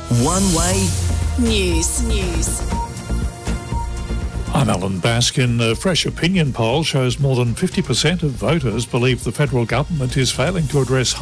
One Way News. I'm Alan Baskin. A fresh opinion poll shows more than 50% of voters believe the federal government is failing to address